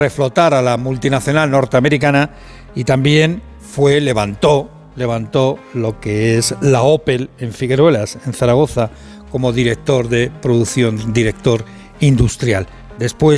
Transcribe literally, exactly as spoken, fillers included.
reflotar a la multinacional norteamericana y también fue, levantó, levantó lo que es la Opel en Figueruelas, en Zaragoza, como director de producción, director industrial. Después